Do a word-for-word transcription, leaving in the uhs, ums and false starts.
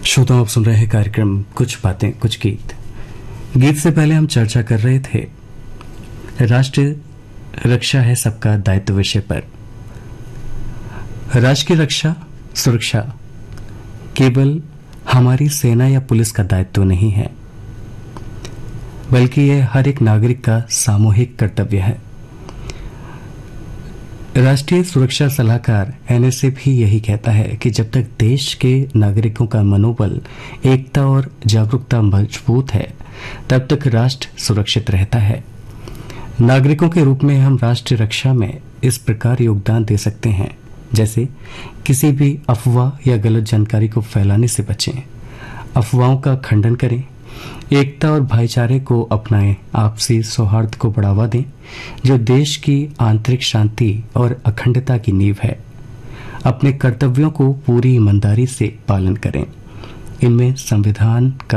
श्रोताओं, आप सुन रहे हैं कार्यक्रम कुछ बातें कुछ गीत। गीत से पहले हम चर्चा कर रहे थे राष्ट्रीय रक्षा है सबका दायित्व विषय पर। राष्ट्र की रक्षा सुरक्षा केवल हमारी सेना या पुलिस का दायित्व नहीं है, बल्कि यह हर एक नागरिक का सामूहिक कर्तव्य है। राष्ट्रीय सुरक्षा सलाहकार एन एस ए भी यही कहता है कि जब तक देश के नागरिकों का मनोबल, एकता और जागरूकता मजबूत है, तब तक राष्ट्र सुरक्षित रहता है। नागरिकों के रूप में हम राष्ट्रीय रक्षा में इस प्रकार योगदान दे सकते हैं, जैसे किसी भी अफवाह या गलत जानकारी को फैलाने से बचें, अफवाहों का खंडन करें, एकता और भाईचारे को अपनाएं, आपसी सौहार्द को बढ़ावा दें, जो देश की आंतरिक शांति और अखंडता की नींव है। अपने कर्तव्यों को पूरी ईमानदारी से पालन करें। इनमें संविधान का